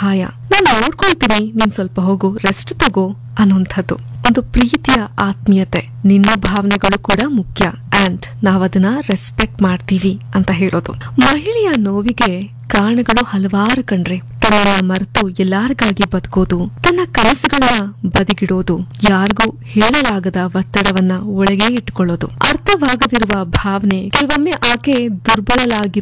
ಸಹಾಯ, ನಾನು ನೋಡ್ಕೊಳ್ತೀನಿ, ನೀನ್ ಸ್ವಲ್ಪ ಹೋಗು, ರೆಸ್ಟ್ ತಗೋ ಅನ್ನುವಂಥದ್ದು. ಒಂದು ಪ್ರೀತಿಯ ಆತ್ಮೀಯತೆ, ನಿನ್ನ ಭಾವನೆಗಳು ಕೂಡ ಮುಖ್ಯ ಅಂಡ್ ನಾವದನ್ನ ರೆಸ್ಪೆಕ್ಟ್ ಮಾಡ್ತೀವಿ ಅಂತ ಹೇಳೋದು. ಮಹಿಳೆಯ ನೋವಿಗೆ ಕಾರಣಗಳು ಹಲವಾರು ಕಣ್ರಿ. ತನ್ನ ಮರೆತು ಎಲ್ಲಾರಿಗಾಗಿ ಬದುಕೋದು, ತನ್ನ ಕನಸುಗಳನ್ನ ಬದಿಗಿಡೋದು, ಯಾರಿಗೂ ಹೇಳಲಾಗದ ಒತ್ತಡವನ್ನ ಒಳಗೆ ಇಟ್ಕೊಳ್ಳೋದು, ಅರ್ಥವಾಗದಿರುವ ಭಾವನೆ, ಕೆಲವೊಮ್ಮೆ ಆಕೆ ದುರ್ಬಲಳಾಗಿ